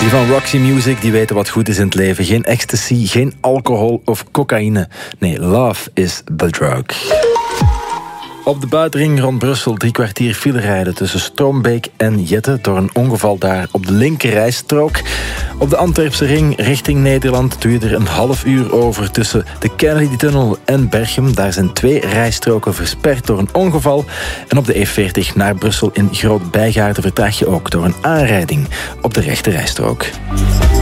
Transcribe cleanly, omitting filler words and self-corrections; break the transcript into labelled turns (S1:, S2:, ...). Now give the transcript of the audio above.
S1: Die van Roxy Music, die weten wat goed is in het leven. Geen ecstasy, geen alcohol of cocaïne. Nee, love is the drug. Op de buitenring rond Brussel 3 kwartier file rijden tussen Stroombeek en Jette door een ongeval daar op de linkerrijstrook. Op de Antwerpse ring richting Nederland doe je er een half uur over tussen de Kennedy-tunnel en Berchem. Daar zijn 2 rijstroken versperd door een ongeval. En op de E40 naar Brussel in Groot-Bijgaarden vertraag je ook door een aanrijding op de rechte rijstrook.